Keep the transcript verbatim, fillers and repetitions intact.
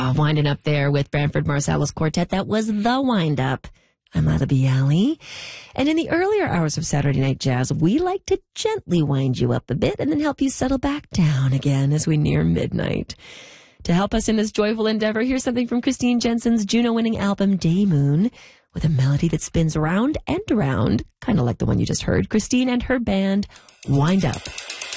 Ah, winding up there with Branford Marsalis Quartet. That was The Wind Up. I'm Lila Bialy. And in the earlier hours of Saturday Night Jazz, we like to gently wind you up a bit and then help you settle back down again as we near midnight. To help us in this joyful endeavor, here's something from Christine Jensen's Juno-winning album, Day Moon, with a melody that spins round and around, kind of like the one you just heard. Christine and her band, Wind Up.